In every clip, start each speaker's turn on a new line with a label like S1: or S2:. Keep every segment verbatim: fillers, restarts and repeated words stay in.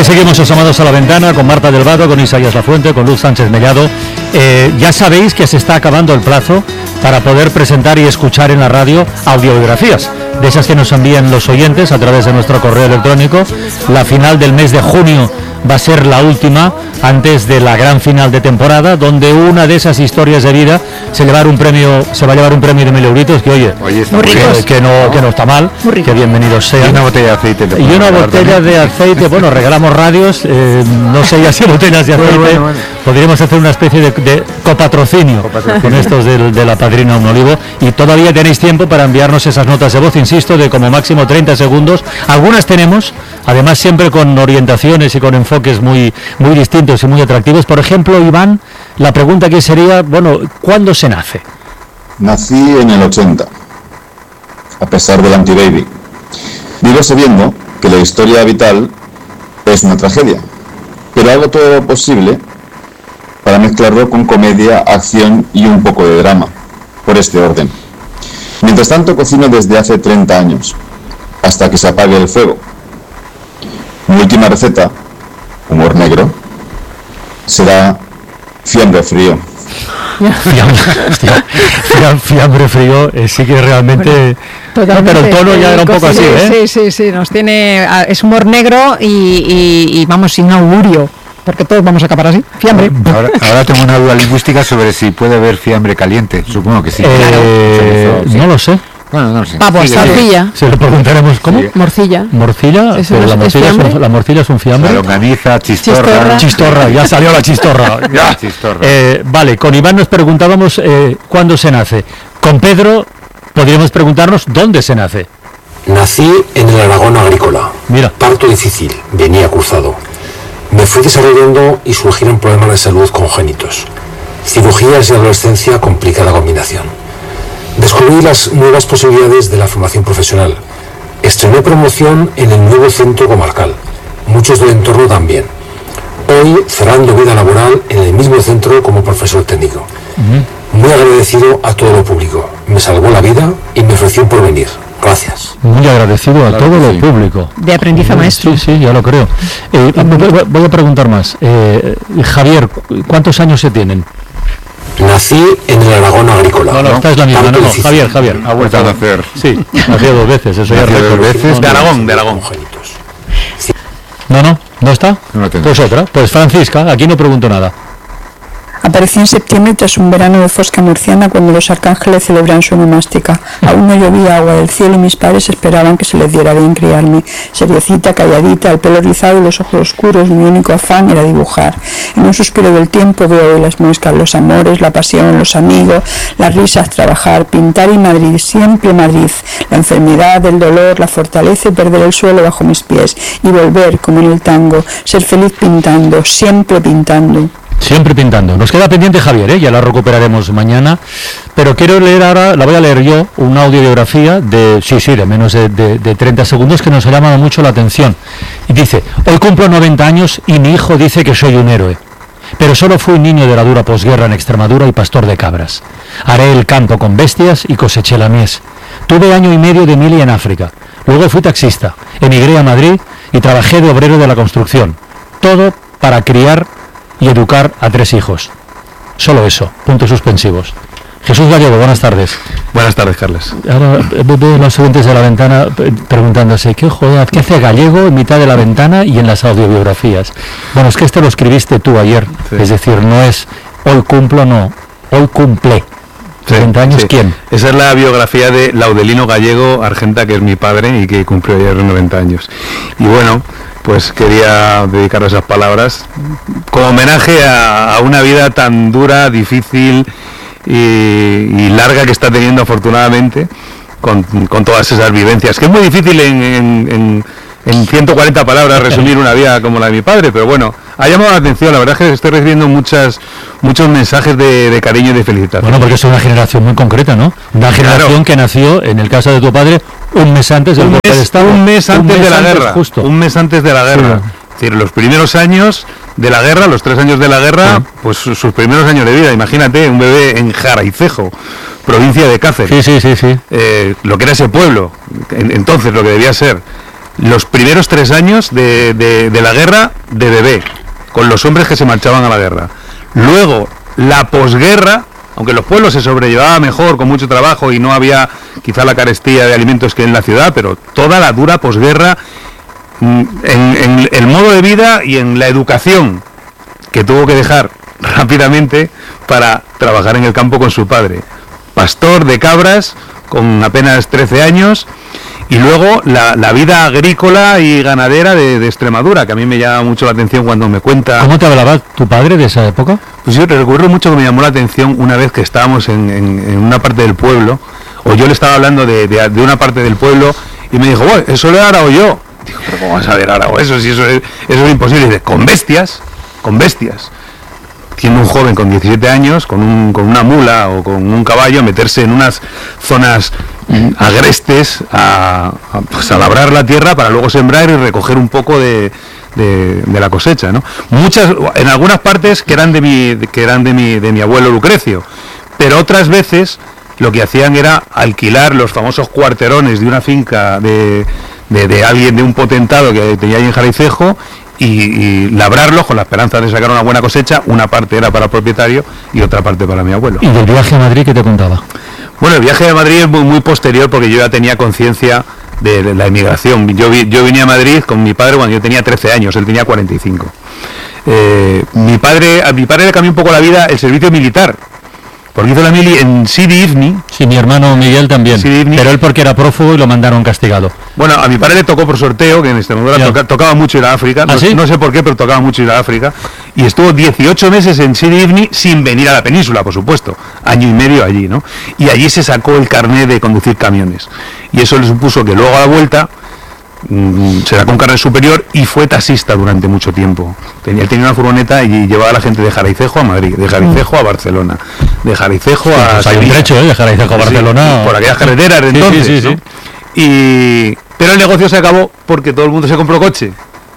S1: Aquí seguimos asomados a la ventana con Marta del Vado, con Isaías Lafuente, con Luz Sánchez Mellado. Eh, ya sabéis que se está acabando el plazo para poder presentar y escuchar en la radio audiobiografías, de esas que nos envían los oyentes a través de nuestro correo electrónico. La final del mes de junio va a ser la última antes de la gran final de temporada, donde una de esas historias de vida se llevar un premio, se va a llevar un premio de mil euritos, que oye, oye que, que no que no está mal, que bienvenidos sean.
S2: Y una botella de aceite.
S1: Y una botella también de aceite, bueno, regalamos radios, eh, no sé ya si botellas de aceite, bueno, bueno, bueno. Podríamos hacer una especie de, de copatrocinio, copatrocinio con estos de, de la Padrina Un Olivo, y todavía tenéis tiempo para enviarnos esas notas de voz, insisto, de como máximo treinta segundos. Algunas tenemos, además siempre con orientaciones y con enfoques muy, muy distintos y muy atractivos. Por ejemplo, Iván, la pregunta que sería, bueno, ¿cuándo se nace?
S3: Nací en el ochenta, a pesar del anti-baby. Vivo sabiendo que la historia vital es una tragedia, pero hago todo lo posible para mezclarlo con comedia, acción y un poco de drama, por este orden. Mientras tanto, cocino desde hace treinta años, hasta que se apague el fuego. Mi última receta, humor negro, será fiambre frío.
S1: Fiambre, hostia, fiambre frío, eh, sí que realmente... No, pero el tono ya era un poco así, ¿eh?
S4: Sí, sí, sí, nos tiene... Es humor negro y, y, y vamos, sin augurio, porque todos vamos a acabar así. Fiambre.
S2: Ahora, ahora tengo una duda lingüística sobre si puede haber fiambre caliente. Supongo que sí.
S1: Eh, claro. No lo sé.
S2: Bueno, no lo sé.
S4: Pavo,
S2: sí,
S4: morcilla.
S1: Se lo preguntaremos, ¿cómo?
S2: Sí.
S4: Morcilla.
S1: ¿Morcilla? Pero la, morcilla es un, la morcilla es un fiambre.
S2: La longaniza, chistorra.
S4: Chistorra,
S1: chistorra ya salió la chistorra. Ya.
S2: Chistorra.
S1: Eh, vale, con Iván nos preguntábamos eh, cuándo se nace. Con Pedro podríamos preguntarnos dónde se nace.
S5: Nací en el Aragón agrícola.
S1: Mira.
S5: Parto difícil, venía cruzado. Me fui desarrollando y surgieron problemas de salud congénitos. Cirugías y adolescencia, complicada combinación. Descubrí las nuevas posibilidades de la formación profesional. Estrené promoción en el nuevo centro comarcal. Muchos del entorno también. Hoy cerrando vida laboral en el mismo centro como profesor técnico. Uh-huh. Muy agradecido a todo lo público. Me salvó la vida y me ofreció por venir. Gracias.
S1: Muy agradecido a claro todo lo sí. público.
S4: De aprendiz a maestro.
S1: Sí, sí, ya lo creo. Eh, voy a preguntar más. Eh, Javier, ¿cuántos años se tienen?
S5: Nací en el Aragón agrícola.
S1: No, no, esta es la misma. No, no, Javier, Javier.
S2: Ha vuelto a nacer.
S1: Sí, nació dos veces. Eso ya
S2: dos veces.
S1: No,
S2: de Aragón, de Aragón.
S1: No, no, ¿no está?
S2: No
S1: pues otra. Pues Francisca, aquí no pregunto nada.
S6: Aparecí en septiembre tras un verano de fosca murciana cuando los arcángeles celebran su onomástica. Aún no llovía agua del cielo y mis padres esperaban que se les diera bien criarme. Seriecita, calladita, el pelo rizado y los ojos oscuros, mi único afán era dibujar. En un suspiro del tiempo veo hoy las muescas, los amores, la pasión, los amigos, las risas, trabajar, pintar y Madrid, siempre Madrid. La enfermedad, el dolor, la fortaleza y perder el suelo bajo mis pies. Y volver, como en el tango, ser feliz pintando, siempre pintando.
S1: Siempre pintando. Nos queda pendiente Javier, ¿eh? Ya la recuperaremos mañana. Pero quiero leer ahora, la voy a leer yo, una audiobiografía de, sí, sí, de menos de, de, de treinta segundos que nos ha llamado mucho la atención. Y dice, hoy cumplo noventa años y mi hijo dice que soy un héroe. Pero solo fui niño de la dura posguerra en Extremadura y pastor de cabras. Haré el campo con bestias y coseché la mies. Tuve año y medio de mili en África. Luego fui taxista. Emigré a Madrid y trabajé de obrero de la construcción. Todo para criar y educar a tres hijos. Solo eso, puntos suspensivos. Jesús Gallego, buenas tardes.
S7: Buenas tardes, Carles.
S1: Ahora veo los oyentes de la ventana preguntándose, ¿qué joder, qué hace Gallego en mitad de la ventana y en las audiobiografías? Bueno, es que este lo escribiste tú ayer, sí. Es decir, no es hoy cumplo, no, hoy cumple. ¿treinta años sí. ¿Quién?
S7: Esa es la biografía de Laudelino Gallego Argenta, que es mi padre y que cumplió ayer noventa años. Y bueno, pues quería dedicar esas palabras como homenaje a, a una vida tan dura, difícil y, y larga que está teniendo afortunadamente con, con todas esas vivencias, que es muy difícil en, en, en, en ciento cuarenta palabras resumir una vida como la de mi padre, pero bueno, ha llamado la atención. La verdad es que estoy recibiendo muchas muchos mensajes de, de cariño y de felicitación.
S1: Bueno, porque es una generación muy concreta, ¿no? Una generación claro. que nació, en el caso de tu padre, un mes antes del golpe de Estado.
S7: Un mes antes un mes de la antes, guerra. Justo. Un mes antes de la guerra. Sí. Es decir, los primeros años de la guerra, los tres años de la guerra, sí. pues sus, sus primeros años de vida. Imagínate, un bebé en Jaraicejo, provincia de Cáceres.
S1: Sí, sí, sí, sí.
S7: Eh, lo que era ese pueblo, en, entonces lo que debía ser los primeros tres años de, de, de la guerra de bebé, con los hombres que se marchaban a la guerra. Luego, la posguerra, aunque los pueblos se sobrellevaba mejor, con mucho trabajo, y no había quizá la carestía de alimentos que en la ciudad, pero toda la dura posguerra, en, en el modo de vida y en la educación que tuvo que dejar rápidamente para trabajar en el campo con su padre. Pastor de cabras, con apenas trece años, y luego la, la vida agrícola y ganadera de, de Extremadura, que a mí me llama mucho la atención cuando me cuenta...
S1: ¿Cómo te hablaba tu padre de esa época?
S7: Pues yo recuerdo mucho que me llamó la atención una vez que estábamos en, en, en una parte del pueblo, o yo le estaba hablando de, de, de una parte del pueblo, y me dijo, bueno, eso lo he arado yo. Digo, pero ¿cómo vas a ver arado eso? Si eso es, eso es imposible. Y dice, con bestias, con bestias. Siendo un joven con diecisiete años, con, un, con una mula o con un caballo, meterse en unas zonas mm, agrestes a, a, pues a labrar la tierra para luego sembrar y recoger un poco de, de, de la cosecha, ¿no? Muchas, en algunas partes que eran de mi, que eran de mi, de mi abuelo Lucrecio, pero otras veces lo que hacían era alquilar los famosos cuarterones de una finca de, de, de alguien, de un potentado que tenía ahí en Jaraicejo, Y, y labrarlos con la esperanza de sacar una buena cosecha. Una parte era para el propietario y otra parte para mi abuelo.
S1: ¿Y del viaje a Madrid qué te contaba?
S7: Bueno, el viaje a Madrid es muy, muy posterior, porque yo ya tenía conciencia de, de la emigración. Yo, vi, yo vine a Madrid con mi padre cuando yo tenía trece años, él tenía cuarenta y cinco. Eh, mi padre, a mi padre le cambió un poco la vida el servicio militar, porque hizo la mili en Sidi Ifni.
S1: Sí, mi hermano Miguel también, pero él porque era prófugo y lo mandaron castigado.
S7: Bueno, a mi padre le tocó por sorteo, que en Extremadura toca, tocaba mucho ir a África,
S1: ¿Ah,
S7: no,
S1: sí?
S7: no sé por qué, pero tocaba mucho ir a África, y estuvo dieciocho meses en Sidi Ifni sin venir a la península, por supuesto, año y medio allí, ¿no? Y allí se sacó el carnet de conducir camiones, y eso le supuso que luego a la vuelta se sacó un carnet superior y fue taxista durante mucho tiempo. Tenía, tenía una furgoneta y llevaba a la gente de Jaraicejo a Madrid, de Jaraicejo a Barcelona, de Jaraicejo a...
S1: Pues hay un trecho, ¿eh? De Jaraicejo a Barcelona.
S7: Sí, por aquellas carreteras de entonces,
S1: sí, sí, sí,
S7: ¿no?
S1: sí.
S7: Y... Pero el negocio se acabó porque todo el mundo se compró coche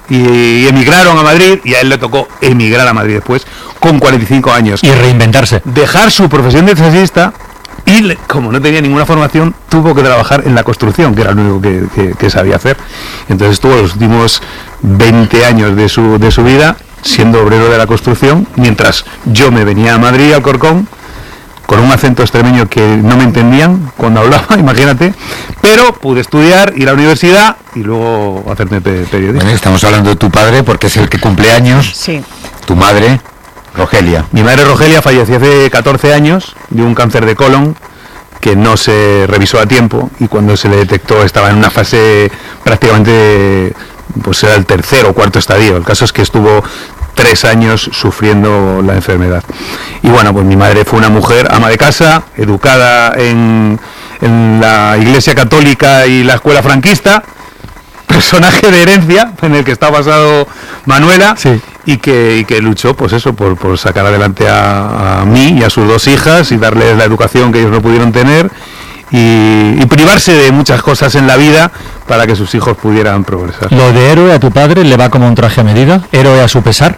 S7: y emigraron a Madrid, y a él le tocó emigrar a Madrid después con cuarenta y cinco años.
S1: Y reinventarse.
S7: Dejar su profesión de taxista. Y como no tenía ninguna formación, tuvo que trabajar en la construcción, que era lo único que, que, que sabía hacer. Entonces estuvo los últimos veinte años de su, de su vida siendo obrero de la construcción, mientras yo me venía a Madrid, al Corcón, con un acento extremeño que no me entendían cuando hablaba, imagínate, pero pude estudiar, ir a la universidad y luego hacerme pe periodista.
S2: Bueno, estamos hablando de tu padre porque es el que cumple años.
S4: Sí.
S2: Tu madre, Rogelia.
S7: Mi madre Rogelia falleció hace catorce años de un cáncer de colon que no se revisó a tiempo, y cuando se le detectó estaba en una fase prácticamente, pues era el tercer o cuarto estadio. El caso es que estuvo tres años sufriendo la enfermedad. Y bueno, pues mi madre fue una mujer ama de casa, educada en, en la Iglesia Católica y la escuela franquista, personaje de herencia en el que está basado Manuela. Sí. Y que, y que luchó, pues eso, por, por sacar adelante a, a mí y a sus dos hijas y darles la educación que ellos no pudieron tener, y, y privarse de muchas cosas en la vida para que sus hijos pudieran progresar.
S1: ¿Lo de héroe a tu padre le va como un traje a medida? ¿Héroe a su pesar?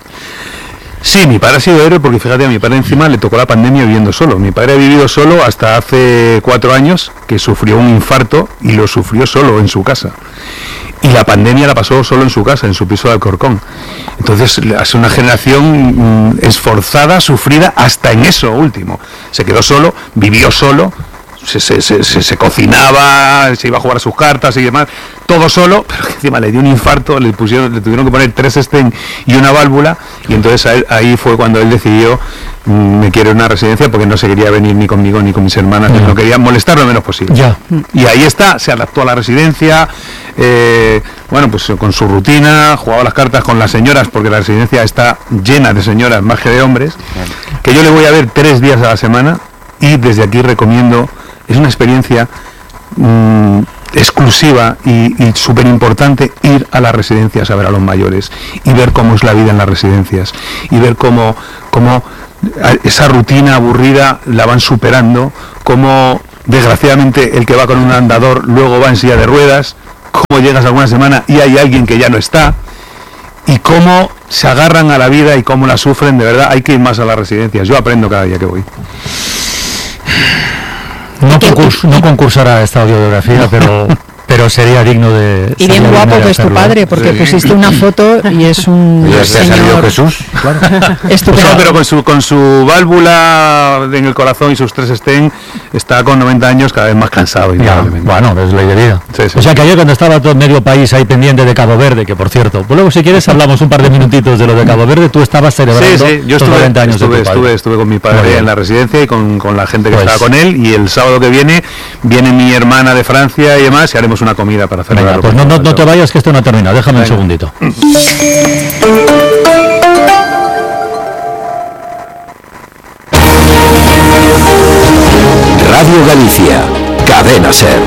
S7: Sí, mi padre ha sido héroe porque, fíjate, a mi padre encima le tocó la pandemia viviendo solo. Mi padre ha vivido solo hasta hace cuatro años, que sufrió un infarto y lo sufrió solo en su casa. Y la pandemia la pasó solo en su casa, en su piso de Alcorcón. Entonces, es una generación mmm, esforzada, sufrida, hasta en eso último. Se quedó solo, vivió solo, se, se, se, se, se cocinaba, se iba a jugar a sus cartas y demás, todo solo, pero que encima le dio un infarto, le pusieron, le tuvieron que poner tres stents y una válvula, y entonces a él, ahí fue cuando él decidió, mmm, me quiero una residencia, porque no se quería venir ni conmigo ni con mis hermanas, mm. no quería molestar lo menos posible.
S1: Ya.
S7: Y ahí está, se adaptó a la residencia, eh, bueno, pues con su rutina, jugaba las cartas con las señoras, porque la residencia está llena de señoras más que de hombres, que yo le voy a ver tres días a la semana, y desde aquí recomiendo, es una experiencia mmm, exclusiva y, y súper importante, ir a las residencias a ver a los mayores y ver cómo es la vida en las residencias y ver cómo, cómo esa rutina aburrida la van superando, cómo desgraciadamente el que va con un andador luego va en silla de ruedas, cómo llegas alguna semana y hay alguien que ya no está, y cómo se agarran a la vida y cómo la sufren. De verdad, hay que ir más a las residencias. Yo aprendo cada día que voy.
S1: No, concurs, no concursará esta audiobiografía, pero, pero sería digno de...
S4: Y bien guapo que es tu padre, porque sí. pusiste una foto y es un
S2: ¿Y se ha salido Jesús?
S1: Claro.
S4: Estupendo.
S7: No, pero con su, con su válvula en el corazón y sus tres estén, está con noventa años cada vez más cansado.
S1: Ya, bueno, es ley de vida.
S7: Sí, sí.
S1: O sea que ayer cuando estaba todo medio país ahí pendiente de Cabo Verde, que por cierto, pues luego si quieres hablamos un par de minutitos de lo de Cabo Verde, tú estabas celebrando
S7: sí, sí. Yo
S1: los
S7: estuve,
S1: noventa años
S7: estuve,
S1: de tu padre.
S7: estuve, estuve con mi padre en la residencia y con, con la gente que pues, estaba con él, y el sábado que viene viene mi hermana de Francia y demás, y haremos una comida para celebrarlo.
S1: Pues no, no, no te vayas, que esto no ha terminado, déjame Venga. un segundito.
S8: Radio Galicia, Cadena Ser.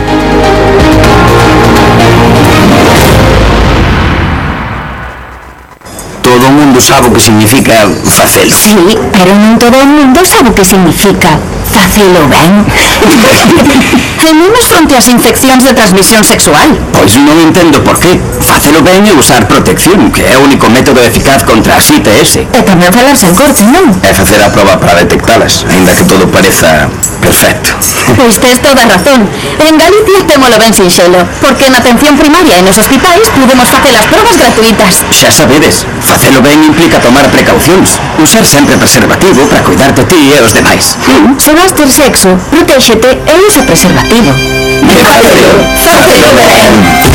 S9: Todo o mundo sabe o que significa facelo.
S10: Sí, pero non todo o mundo sabe o que significa facelo ben. Tememos fronte ás infeccións de transmisión sexual.
S9: Pois non entendo por qué. Facelo ben é usar protección, que é o único método eficaz contra as I T S.
S10: E tamén falarse en corte, non?
S9: É facer a proba para detectalas, ainda que todo pareza perfecto.
S10: Pois tes toda razón. En Galicia témolo ben sinxelo, porque na atención primaria e nos hospitais podemos facer as probas gratuitas.
S9: Xa sabedes, facelo ben implica tomar precaucións. Usar sempre preservativo para cuidarte a ti e aos demais.
S10: Mm, se vas ter sexo, protéxete e usa preservativo.
S9: Facelo, facelo ben.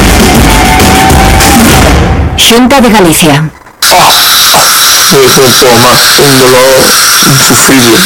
S10: Xunta de Galicia.
S11: Soy síntoma, un dolor insufrible.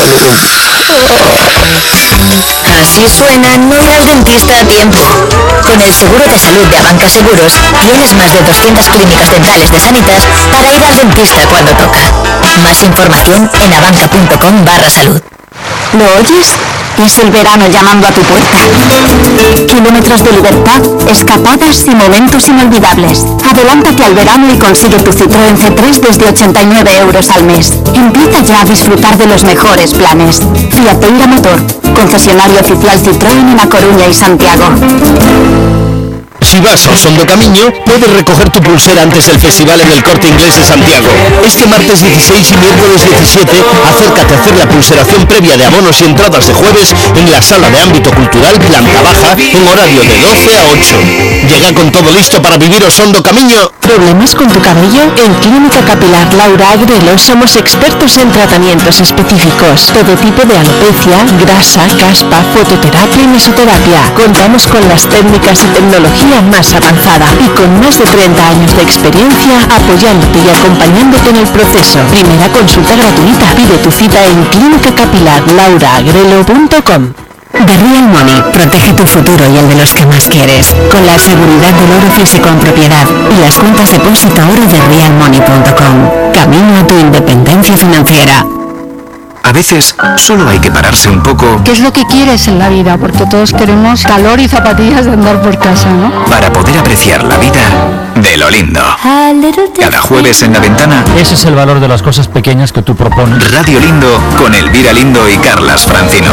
S10: Así suena no ir al dentista a tiempo. Con el seguro de salud de Abanca Seguros, tienes más de doscientas clínicas dentales de Sanitas para ir al dentista cuando toca. Más información en abanca punto com barra salud. ¿Lo oyes? Es el verano llamando a tu puerta. Kilómetros de libertad, escapadas y momentos inolvidables. Adelántate al verano y consigue tu Citroën C tres desde ochenta y nueve euros al mes. Empieza ya a disfrutar de los mejores planes. Fiateira Motor, concesionario oficial Citroën en A Coruña y Santiago.
S8: Si vas a Son do Camiño, puedes recoger tu pulsera antes del festival en el Corte Inglés de Santiago. Este martes dieciséis y miércoles diecisiete, acércate a hacer la pulseración previa de abonos y entradas de jueves en la Sala de Ámbito Cultural Planta Baja en horario de doce a ocho. Llega con todo listo para vivir o Son do Camiño.
S12: ¿Problemas con tu cabello? En Clínica Capilar Laura Agrelo somos expertos en tratamientos específicos. Todo tipo de alopecia, grasa, caspa, fototerapia y mesoterapia. Contamos con las técnicas y tecnología más avanzada y con más de treinta años de experiencia apoyándote y acompañándote en el proceso. Primera consulta gratuita. Pide tu cita en clínica capilar laura agrelo punto com.
S10: The Real Money protege tu futuro y el de los que más quieres, con la seguridad del oro físico en propiedad y las cuentas depósito oro de real money punto com. Camino a tu independencia financiera.
S8: A veces solo hay que pararse un poco.
S13: ¿Qué es lo que quieres en la vida? Porque todos queremos calor y zapatillas de andar por casa, ¿no?
S8: Para poder apreciar la vida de lo lindo. Cada jueves en La Ventana.
S1: Ese es el valor de las cosas pequeñas que tú propones.
S8: Radio Lindo con Elvira Lindo y Carlas Francino.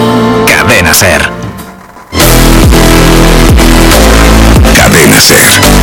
S8: Cadena Ser. Cadena Ser.